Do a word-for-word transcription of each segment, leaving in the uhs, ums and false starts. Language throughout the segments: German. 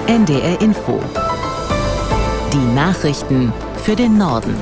N D R Info. Die Nachrichten für den Norden.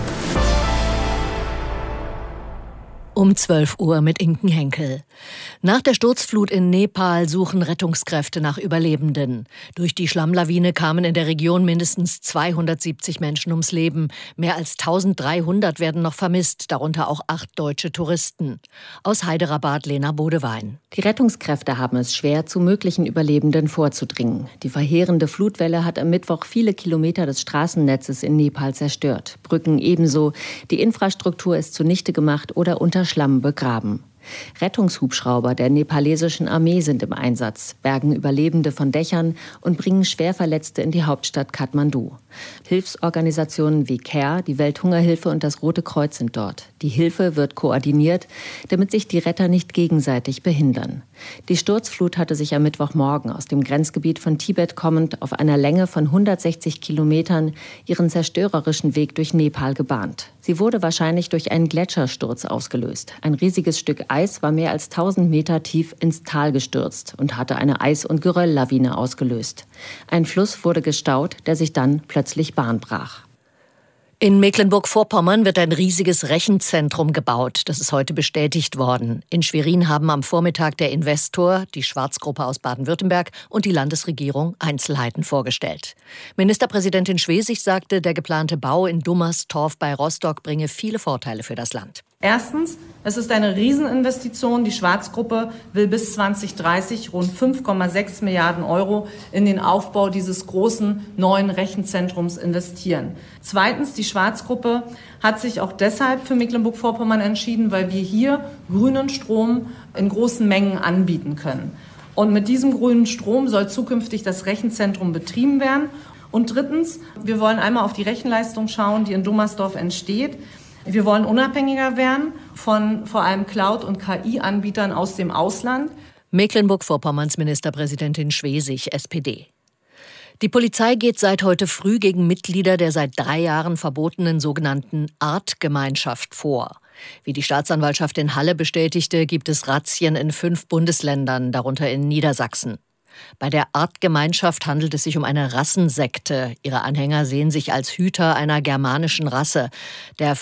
Um zwölf Uhr mit Inken Henkel. Nach der Sturzflut in Nepal suchen Rettungskräfte nach Überlebenden. Durch die Schlammlawine kamen in der Region mindestens zweihundertsiebzig Menschen ums Leben. Mehr als eintausenddreihundert werden noch vermisst, darunter auch acht deutsche Touristen. Aus Hyderabad Lena Bodewein. Die Rettungskräfte haben es schwer, zu möglichen Überlebenden vorzudringen. Die verheerende Flutwelle hat am Mittwoch viele Kilometer des Straßennetzes in Nepal zerstört. Brücken ebenso. Die Infrastruktur ist zunichte gemacht oder unter Schlamm begraben. Rettungshubschrauber der nepalesischen Armee sind im Einsatz, bergen Überlebende von Dächern und bringen Schwerverletzte in die Hauptstadt Kathmandu. Hilfsorganisationen wie CARE, die Welthungerhilfe und das Rote Kreuz sind dort. Die Hilfe wird koordiniert, damit sich die Retter nicht gegenseitig behindern. Die Sturzflut hatte sich am Mittwochmorgen aus dem Grenzgebiet von Tibet kommend auf einer Länge von hundertsechzig Kilometern ihren zerstörerischen Weg durch Nepal gebahnt. Sie wurde wahrscheinlich durch einen Gletschersturz ausgelöst. Ein riesiges Stück Eis war mehr als tausend Meter tief ins Tal gestürzt und hatte eine Eis- und Gerölllawine ausgelöst. Ein Fluss wurde gestaut, der sich dann plötzlich Bahn brach. In Mecklenburg-Vorpommern wird ein riesiges Rechenzentrum gebaut. Das ist heute bestätigt worden. In Schwerin haben am Vormittag der Investor, die Schwarz-Gruppe aus Baden-Württemberg und die Landesregierung Einzelheiten vorgestellt. Ministerpräsidentin Schwesig sagte, der geplante Bau in Dummerstorf bei Rostock bringe viele Vorteile für das Land. Erstens, es ist eine Rieseninvestition. Die Schwarz-Gruppe will bis zwanzig dreißig rund fünf Komma sechs Milliarden Euro in den Aufbau dieses großen neuen Rechenzentrums investieren. Zweitens, die Schwarz-Gruppe hat sich auch deshalb für Mecklenburg-Vorpommern entschieden, weil wir hier grünen Strom in großen Mengen anbieten können. Und mit diesem grünen Strom soll zukünftig das Rechenzentrum betrieben werden. Und drittens, wir wollen einmal auf die Rechenleistung schauen, die in Dummersdorf entsteht. Wir wollen unabhängiger werden von vor allem Cloud- und K I-Anbietern aus dem Ausland. Mecklenburg-Vorpommerns Ministerpräsidentin Schwesig, S P D. Die Polizei geht seit heute früh gegen Mitglieder der seit drei Jahren verbotenen sogenannten Artgemeinschaft vor. Wie die Staatsanwaltschaft in Halle bestätigte, gibt es Razzien in fünf Bundesländern, darunter in Niedersachsen. Bei der Artgemeinschaft handelt es sich um eine Rassensekte. Ihre Anhänger sehen sich als Hüter einer germanischen Rasse. Der